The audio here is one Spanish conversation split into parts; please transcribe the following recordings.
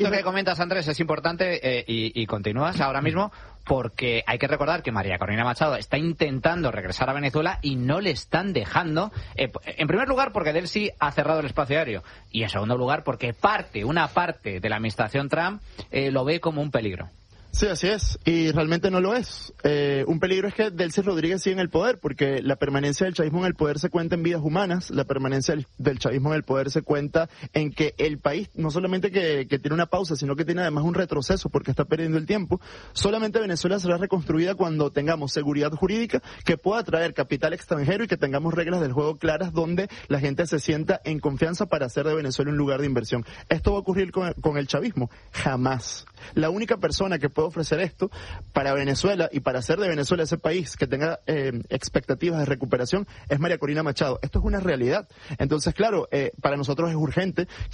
Esto que comentas, Andrés, es importante y continúas ahora mismo porque hay que recordar que María Corina Machado está intentando regresar a Venezuela y no le están dejando. En primer lugar, porque Delcy ha cerrado el espacio aéreo y en segundo lugar, porque una parte de la administración Trump lo ve como un peligro. Sí, así es, y realmente no lo es. Un peligro es que Delcy Rodríguez siga en el poder, porque la permanencia del chavismo en el poder se cuenta en vidas humanas, la permanencia del chavismo en el poder se cuenta en que el país no solamente que tiene una pausa, sino que tiene además un retroceso, porque está perdiendo el tiempo. Solamente Venezuela será reconstruida cuando tengamos seguridad jurídica que pueda atraer capital extranjero y que tengamos reglas del juego claras donde la gente se sienta en confianza para hacer de Venezuela un lugar de inversión. ¿Esto va a ocurrir con el chavismo? Jamás. La única persona que puede ofrecer esto para Venezuela y para hacer de Venezuela ese país que tenga expectativas de recuperación es María Corina Machado. Esto es una realidad. Entonces, claro, para nosotros es urgente que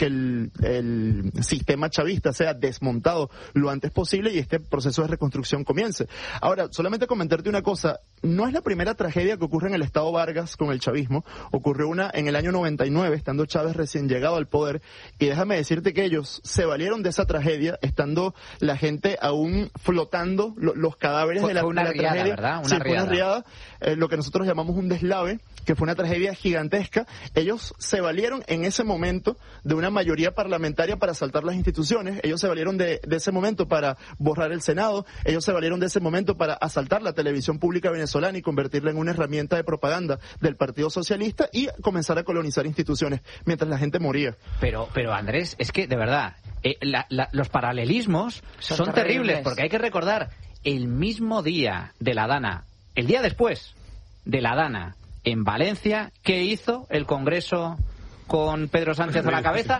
el sistema chavista sea desmontado lo antes posible y este proceso de reconstrucción comience. Ahora, solamente comentarte una cosa, no es la primera tragedia que ocurre en el Estado Vargas con el chavismo. Ocurrió una en el año 99, estando Chávez recién llegado al poder, y déjame decirte que ellos se valieron de esa tragedia estando la gente aún flotando los cadáveres de la tragedia. ¿Verdad? Fue una riada, lo que nosotros llamamos un deslave, que fue una tragedia gigantesca. Ellos se valieron en ese momento de una mayoría parlamentaria para asaltar las instituciones, ellos se valieron de ese momento para borrar el Senado, ellos se valieron de ese momento para asaltar la televisión pública venezolana y convertirla en una herramienta de propaganda del Partido Socialista y comenzar a colonizar instituciones mientras la gente moría. Pero Andrés, es que de verdad, los paralelismos son terribles, porque hay que recordar el mismo día de la Dana, el día después de la Dana en Valencia, ¿qué hizo el Congreso con Pedro Sánchez a la cabeza?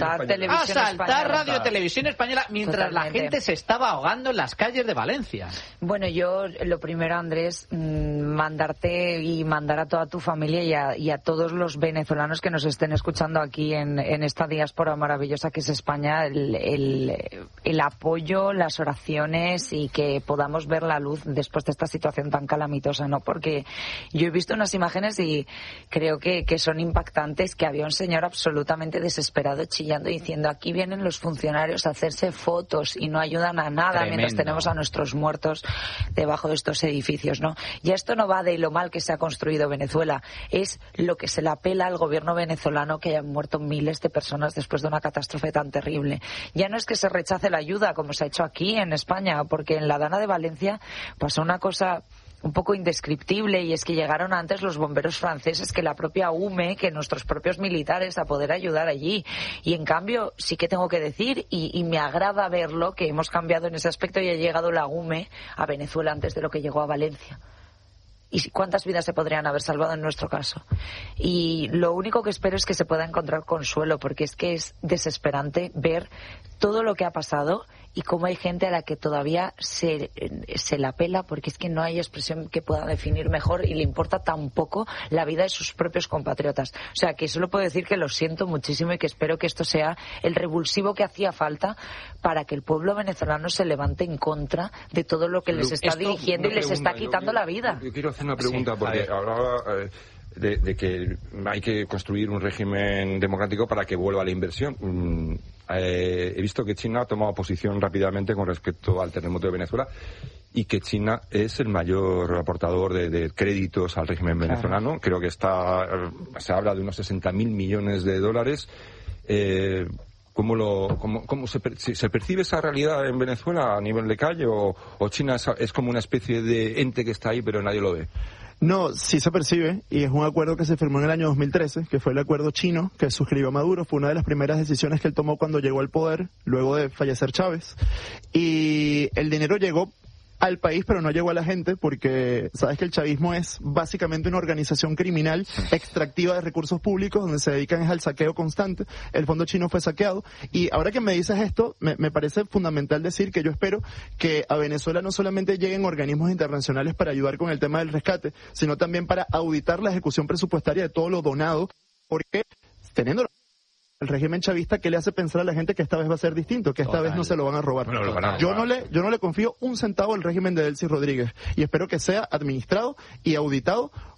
Asaltar Radio Televisión Española mientras la gente se estaba ahogando en las calles de Valencia. Bueno, yo lo primero, Andrés, mandarte y mandar a toda tu familia y a todos los venezolanos que nos estén escuchando aquí en esta diáspora maravillosa que es España, el apoyo, las oraciones y que podamos ver la luz después de esta situación tan calamitosa, ¿no? Porque yo he visto unas imágenes y creo que son impactantes, que había un señor absolutamente desesperado chillando diciendo aquí vienen los funcionarios a hacerse fotos y no ayudan a nada. Tremendo. Mientras tenemos a nuestros muertos debajo de estos edificios, ¿no? Ya esto no va de lo mal que se ha construido Venezuela, es lo que se le apela al gobierno venezolano, que hayan muerto miles de personas después de una catástrofe tan terrible. Ya no es que se rechace la ayuda como se ha hecho aquí en España, porque en la Dana de Valencia pasó una cosa un poco indescriptible, y es que llegaron antes los bomberos franceses que la propia UME, que nuestros propios militares, a poder ayudar allí. Y en cambio, sí que tengo que decir, y me agrada verlo, que hemos cambiado en ese aspecto y ha llegado la UME a Venezuela antes de lo que llegó a Valencia. ¿Y cuántas vidas se podrían haber salvado en nuestro caso? Y lo único que espero es que se pueda encontrar consuelo, porque es que es desesperante ver todo lo que ha pasado y cómo hay gente a la que todavía se la pela, porque es que no hay expresión que pueda definir mejor y le importa tan poco la vida de sus propios compatriotas. O sea, que solo puedo decir que lo siento muchísimo y que espero que esto sea el revulsivo que hacía falta para que el pueblo venezolano se levante en contra de todo lo que les está dirigiendo y les está quitando la vida. Yo quiero hacer una pregunta, porque hablaba de que hay que construir un régimen democrático para que vuelva la inversión. He visto que China ha tomado posición rápidamente con respecto al terremoto de Venezuela y que China es el mayor aportador de créditos al régimen venezolano. Creo que se habla de unos 60.000 millones de dólares. ¿Cómo se percibe esa realidad en Venezuela a nivel de calle, o China es como una especie de ente que está ahí pero nadie lo ve? No, sí se percibe, y es un acuerdo que se firmó en el año 2013, que fue el acuerdo chino que suscribió Maduro. Fue una de las primeras decisiones que él tomó cuando llegó al poder, luego de fallecer Chávez. Y el dinero llegó al país, pero no llegó a la gente, porque sabes que el chavismo es básicamente una organización criminal extractiva de recursos públicos, donde se dedican es al saqueo constante. El fondo chino fue saqueado, y ahora que me dices esto, me parece fundamental decir que yo espero que a Venezuela no solamente lleguen organismos internacionales para ayudar con el tema del rescate, sino también para auditar la ejecución presupuestaria de todo lo donado, porque teniendo el régimen chavista, ¿qué le hace pensar a la gente que esta vez va a ser distinto, que esta vez no se lo van a robar? Yo no le confío un centavo al régimen de Delcy Rodríguez, y espero que sea administrado y auditado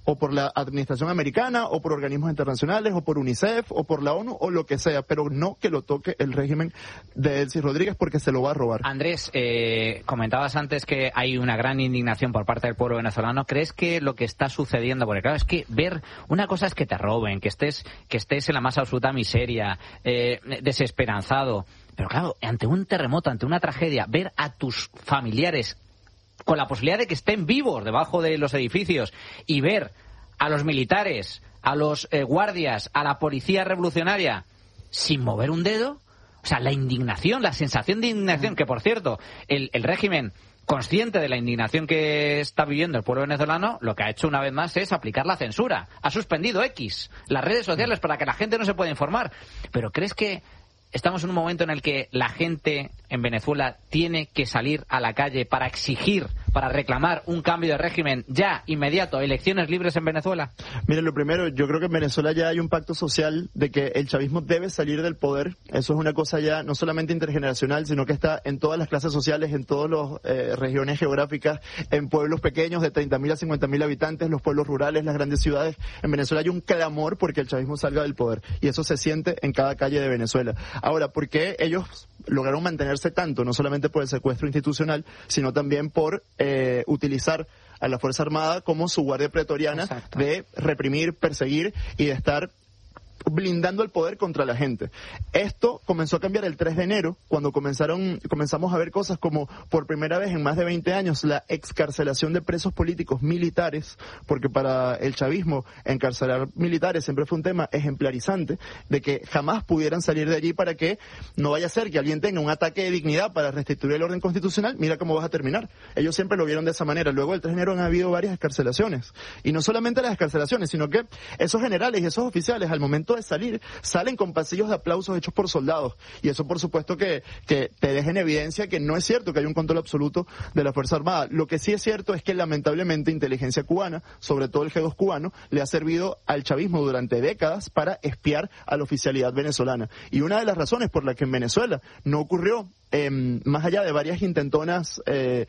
o por la administración americana, o por organismos internacionales, o por UNICEF, o por la ONU, o lo que sea, pero no que lo toque el régimen de Delcy Rodríguez porque se lo va a robar. Andrés, comentabas antes que hay una gran indignación por parte del pueblo venezolano. ¿Crees que lo que está sucediendo, porque claro, es que ver, una cosa es que te roben, que estés en la más absoluta miseria, desesperanzado, pero claro, ante un terremoto, ante una tragedia, ver a tus familiares con la posibilidad de que estén vivos debajo de los edificios y ver a los militares, a los guardias, a la policía revolucionaria sin mover un dedo, o sea, la indignación, la sensación de indignación, que por cierto, el régimen, consciente de la indignación que está viviendo el pueblo venezolano, lo que ha hecho una vez más es aplicar la censura. Ha suspendido X, las redes sociales, para que la gente no se pueda informar. Pero ¿crees que estamos en un momento en el que la gente en Venezuela tiene que salir a la calle para exigir, para reclamar un cambio de régimen ya, inmediato, elecciones libres en Venezuela? Mire, lo primero, yo creo que en Venezuela ya hay un pacto social de que el chavismo debe salir del poder. Eso es una cosa ya no solamente intergeneracional, sino que está en todas las clases sociales, en todas las regiones geográficas, en pueblos pequeños de 30.000 a 50.000 habitantes, los pueblos rurales, las grandes ciudades. En Venezuela hay un clamor porque el chavismo salga del poder, y eso se siente en cada calle de Venezuela. Ahora, ¿por qué ellos lograron mantenerse tanto? No solamente por el secuestro institucional, sino también por utilizar a la Fuerza Armada como su guardia pretoriana. Exacto. De reprimir, perseguir y de estar blindando el poder contra la gente. Esto comenzó a cambiar el 3 de enero, cuando comenzamos a ver cosas como, por primera vez en más de 20 años, la excarcelación de presos políticos militares, porque para el chavismo encarcelar militares siempre fue un tema ejemplarizante, de que jamás pudieran salir de allí para que no vaya a ser que alguien tenga un ataque de dignidad para restituir el orden constitucional. Mira cómo vas a terminar. Ellos siempre lo vieron de esa manera. Luego del 3 de enero han habido varias excarcelaciones. Y no solamente las excarcelaciones, sino que esos generales y esos oficiales, al momento de salir, salen con pasillos de aplausos hechos por soldados, y eso por supuesto que te deja en evidencia que no es cierto que hay un control absoluto de la Fuerza Armada. Lo que sí es cierto es que lamentablemente inteligencia cubana, sobre todo el G2 cubano, le ha servido al chavismo durante décadas para espiar a la oficialidad venezolana, y una de las razones por la que en Venezuela no ocurrió, más allá de varias intentonas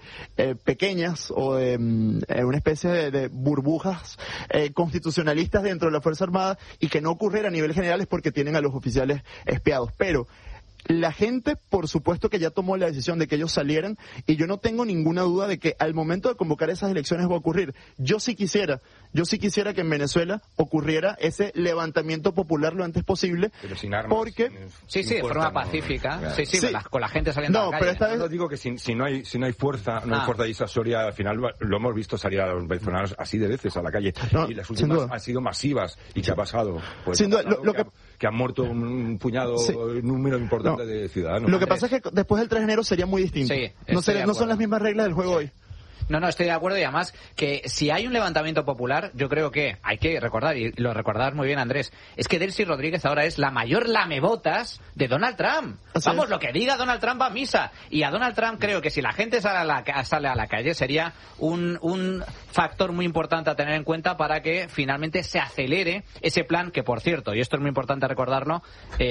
pequeñas o de una especie de burbujas constitucionalistas dentro de la Fuerza Armada, y que no ocurriera a nivel general, es porque tienen a los oficiales espiados. Pero la gente, por supuesto que ya tomó la decisión de que ellos salieran, y yo no tengo ninguna duda de que al momento de convocar esas elecciones va a ocurrir. Yo sí quisiera que en Venezuela ocurriera ese levantamiento popular lo antes posible. Pero sin armas. Porque sí, de forma pacífica. No, sí, con la gente saliendo a la calle. Pero esta vez... No digo que si no hay fuerza, no hay fuerza disuasoria, al final lo hemos visto salir a los venezolanos así de veces a la calle. Y las últimas han sido masivas. ¿Y qué ha pasado? Pues sin duda, que han muerto un puñado, número importante de ciudadanos. Lo que pasa es que después del 3 de enero sería muy distinto. Sí, no son las mismas reglas del juego hoy. No, estoy de acuerdo, y además que si hay un levantamiento popular, yo creo que hay que recordar, y lo recordás muy bien, Andrés, es que Delcy Rodríguez ahora es la mayor lamebotas de Donald Trump. Vamos, lo que diga Donald Trump va a misa. Y a Donald Trump creo que si la gente sale a la calle sería un factor muy importante a tener en cuenta para que finalmente se acelere ese plan que, por cierto, y esto es muy importante recordarlo,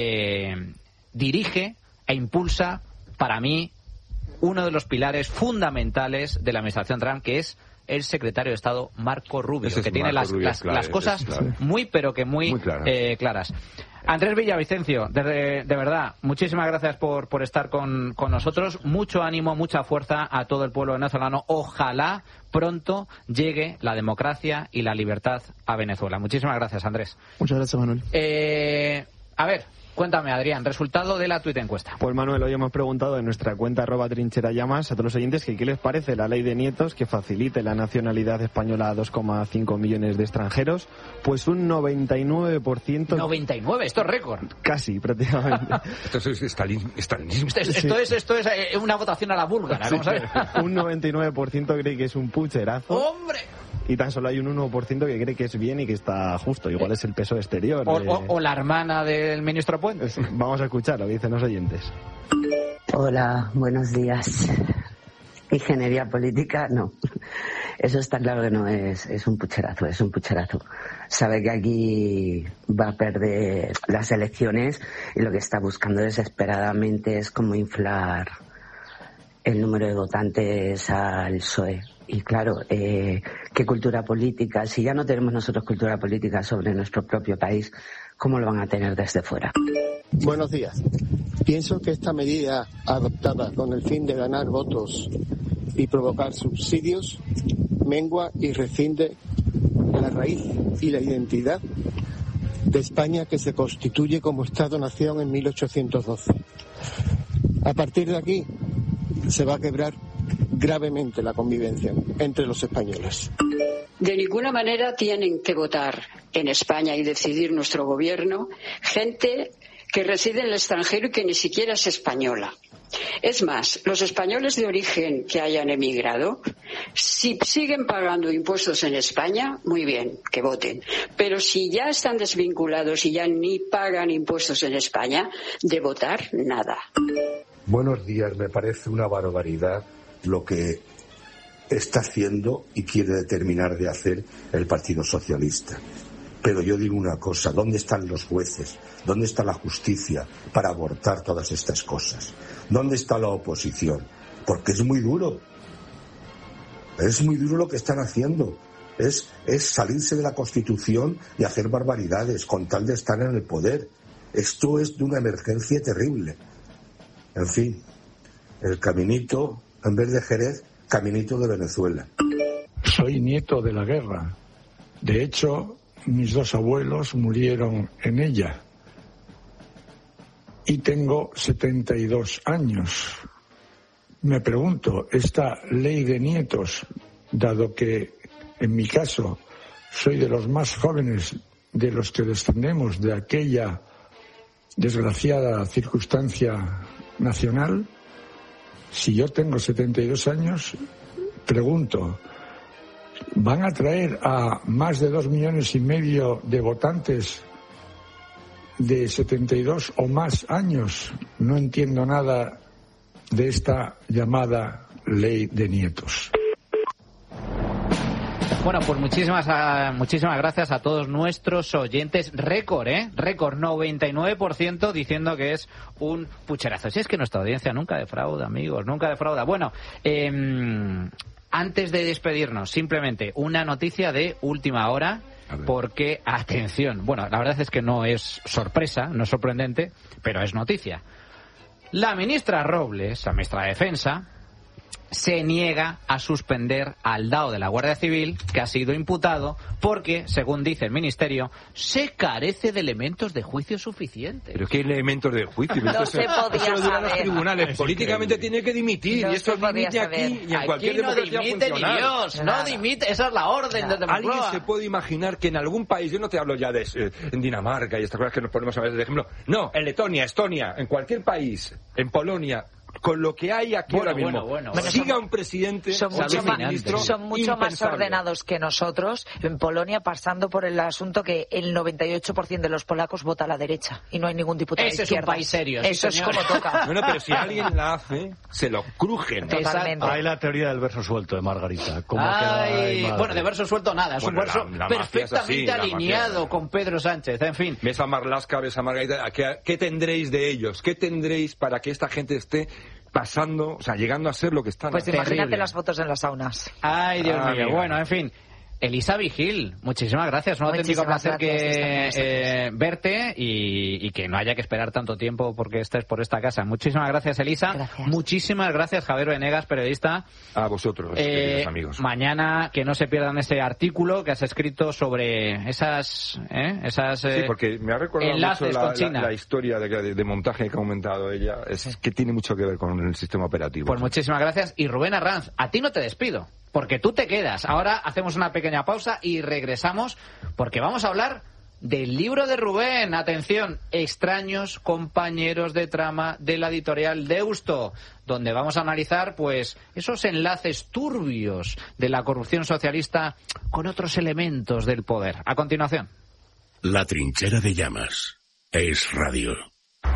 dirige e impulsa, para mí, uno de los pilares fundamentales de la administración Trump, que es el secretario de Estado Marco Rubio, que tiene las cosas muy claras. Andrés Villavicencio, de verdad, muchísimas gracias por estar con nosotros. Mucho ánimo, mucha fuerza a todo el pueblo venezolano. Ojalá pronto llegue la democracia y la libertad a Venezuela. Muchísimas gracias, Andrés. Muchas gracias, Manuel. A ver, cuéntame, Adrián, resultado de la tuitencUesta. Pues Manuel, hoy hemos preguntado en nuestra cuenta @trincherallamas a todos los oyentes que qué les parece la ley de nietos que facilite la nacionalidad española a 2,5 millones de extranjeros. Pues un 99%... 99, esto es récord. Casi, prácticamente. Esto es estalinismo. Esto es una votación a la búlgara, vamos a ver. Un 99% cree que es un pucherazo. ¡Hombre! Y tan solo hay un 1% que cree que es bien y que está justo. Igual es el peso exterior. O la hermana del ministro Puente. Vamos a escuchar lo que dicen los oyentes. Hola, buenos días. Ingeniería política, no. Eso está claro que no es un pucherazo, es un pucherazo. Sabe que aquí va a perder las elecciones y lo que está buscando desesperadamente es cómo inflar el número de votantes al PSOE. Y claro, ¿qué cultura política? Si ya no tenemos nosotros cultura política sobre nuestro propio país, ¿cómo lo van a tener desde fuera? Buenos días. Pienso que esta medida adoptada con el fin de ganar votos y provocar subsidios mengua y rescinde la raíz y la identidad de España, que se constituye como Estado-Nación en 1812. A partir de aquí se va a quebrar gravemente la convivencia entre los españoles. De ninguna manera tienen que votar en España y decidir nuestro gobierno gente que reside en el extranjero y que ni siquiera es española. Es más, los españoles de origen que hayan emigrado, si siguen pagando impuestos en España, muy bien, que voten. Pero si ya están desvinculados y ya ni pagan impuestos en España, de votar, nada. Buenos días, me parece una barbaridad lo que está haciendo y quiere terminar de hacer el Partido Socialista. Pero yo digo una cosa, ¿dónde están los jueces? ¿Dónde está la justicia para abortar todas estas cosas? ¿Dónde está la oposición? Porque es muy duro. Es muy duro lo que están haciendo. Es salirse de la Constitución y hacer barbaridades con tal de estar en el poder. Esto es de una emergencia terrible. En fin, el caminito, en vez de Jerez, caminito de Venezuela. Soy nieto de la guerra. De hecho, mis dos abuelos murieron en ella. Y tengo 72 años. Me pregunto, esta ley de nietos, dado que en mi caso soy de los más jóvenes de los que descendemos de aquella desgraciada circunstancia nacional, si yo tengo 72 años, pregunto, ¿van a traer a más de 2,5 millones de votantes de 72 o más años? No entiendo nada de esta llamada ley de nietos. Bueno, pues muchísimas gracias a todos nuestros oyentes. Récord, récord, 99% diciendo que es un pucherazo. Si es que nuestra audiencia nunca defrauda, amigos, nunca defrauda. Bueno, antes de despedirnos, simplemente una noticia de última hora, porque, atención, bueno, la verdad es que no es sorpresa, no es sorprendente, pero es noticia. La ministra Robles, la ministra de Defensa, se niega a suspender al DAO de la Guardia Civil, que ha sido imputado porque, según dice el Ministerio, se carece de elementos de juicio suficientes. ¿Pero qué elementos de juicio? No se podía eso lo dirán los saber. tribunales. Políticamente tiene que dimitir. No y eso se podía dimite saber. aquí y en cualquier Aquí no democracia dimite ni funcional. Dios, no dimite. Esa es la orden de ¿Alguien Moncloa. se puede imaginar que en algún país, yo no te hablo ya de en Dinamarca y estas cosas que nos ponemos a veces de ejemplo, no, en Letonia, Estonia, en cualquier país, en Polonia, con lo que hay aquí ahora mismo, siga un presidente, son mucho más impensable. ordenados que nosotros. En Polonia, pasando por el asunto que el 98% de los polacos vota a la derecha y no hay ningún diputado Ese de es un izquierda. país serio. Eso sí, es señor. como toca. Bueno, pero si alguien la hace, se lo crujen. Totalmente. Hay la teoría del verso suelto de Margarita. ¿Cómo Ay, queda? bueno, de verso suelto nada, es Bueno, un verso la mafia es así, perfectamente la alineado mafia. con Pedro Sánchez, en fin. Ves a Marlaska, ves a Margarita, ¿qué tendréis de ellos? ¿Qué tendréis para que esta gente esté pasando, o sea, llegando a ser lo que están? Pues imagínate Terrible. las fotos en las saunas. Ay, Dios mío. Mira. Bueno, en fin. Elisa Vigil, muchísimas gracias. Un auténtico Muchísimas placer gracias, verte y que no haya que esperar tanto tiempo porque estés por esta casa. Muchísimas gracias, Elisa. Gracias. Muchísimas gracias, Javier Venegas, periodista. A vosotros, queridos amigos. Mañana que no se pierdan ese artículo que has escrito sobre esas Sí, porque me ha recordado enlaces mucho con China. la historia de montaje que ha aumentado ella, es que tiene mucho que ver con el sistema operativo. Pues muchísimas gracias. Y Rubén Arranz, a ti no te despido, porque tú te quedas. Ahora hacemos una pequeña pausa y regresamos, porque vamos a hablar del libro de Rubén. Atención, Extraños compañeros de trama, de la editorial Deusto, donde vamos a analizar pues esos enlaces turbios de la corrupción socialista con otros elementos del poder. A continuación. La trinchera de llamas. Es radio.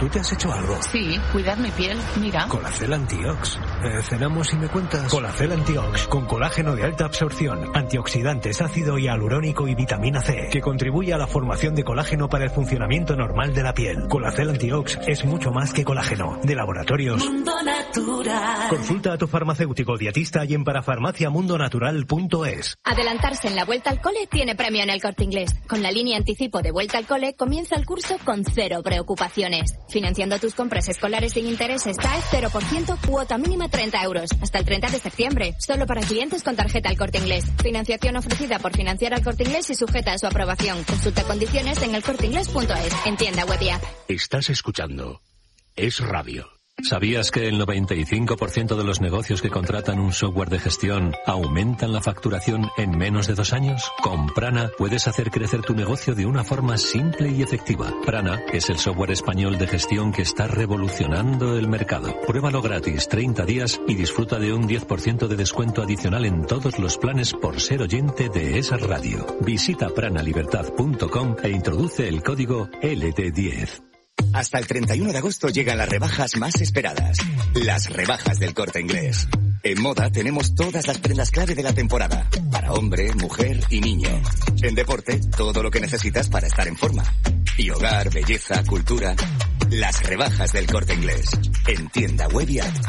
¿tú te has hecho algo? Sí, cuidar mi piel, mira. Colacel Antiox. Cenamos y me cuentas. Colacel Antiox, con colágeno de alta absorción, antioxidantes, ácido hialurónico y vitamina C, que contribuye a la formación de colágeno para el funcionamiento normal de la piel. Colacel Antiox es mucho más que colágeno. De Laboratorios Mundo Natural. Consulta a tu farmacéutico dietista y en parafarmaciamundonatural.es. Adelantarse en la vuelta al cole tiene premio en el Corte Inglés. Con la línea anticipo de vuelta al cole comienza el curso con 0 preocupaciones. Financiando tus compras escolares sin intereses TAE 0%, cuota mínima 30 euros. Hasta el 30 de septiembre. Solo para clientes con tarjeta al Corte Inglés. Financiación ofrecida por Financiar al Corte Inglés y sujeta a su aprobación. Consulta condiciones en elcorteinglés.es. En tienda web y app. Estás escuchando Es Radio. ¿Sabías que el 95% de los negocios que contratan un software de gestión aumentan la facturación en menos de 2 años? Con Prana puedes hacer crecer tu negocio de una forma simple y efectiva. Prana es el software español de gestión que está revolucionando el mercado. Pruébalo gratis 30 días y disfruta de un 10% de descuento adicional en todos los planes por ser oyente de esa radio. Visita pranalibertad.com e introduce el código LT10. Hasta el 31 de agosto llegan las rebajas más esperadas. Las rebajas del Corte Inglés. En moda tenemos todas las prendas clave de la temporada. Para hombre, mujer y niño. En deporte, todo lo que necesitas para estar en forma. Y hogar, belleza, cultura. Las rebajas del Corte Inglés. En tienda web y app.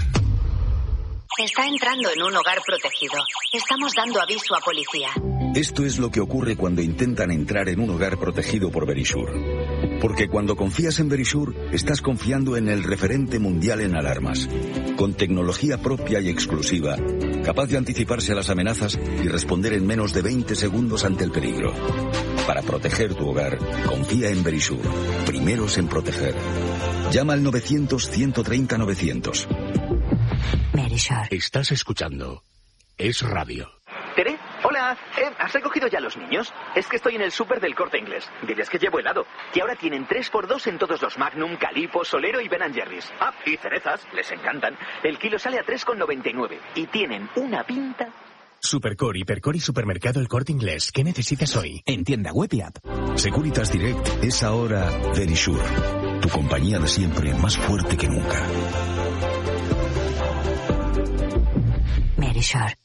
Está entrando en un hogar protegido. Estamos dando aviso a policía. Esto es lo que ocurre cuando intentan entrar en un hogar protegido por Verisure. Porque cuando confías en Verisure, estás confiando en el referente mundial en alarmas, con tecnología propia y exclusiva, capaz de anticiparse a las amenazas y responder en menos de 20 segundos ante el peligro. Para proteger tu hogar, confía en Verisure. Primeros en proteger. Llama al 900-130-900. Verisure. Estás escuchando Es Radio. ¿Tere? Hola, ¿has recogido ya los niños? Es que estoy en el súper del Corte Inglés. Diles que llevo helado. Y ahora tienen 3x2 en todos los Magnum, Calippo, Solero y Ben & Jerry's. Ah, y cerezas, les encantan. El kilo sale a 3,99. Y tienen una pinta... Supercore, Hipercore y Supermercado El Corte Inglés. ¿Qué necesitas hoy? En tienda web y app. Securitas Direct es ahora Verisure. Tu compañía de siempre, más fuerte que nunca. Verisure.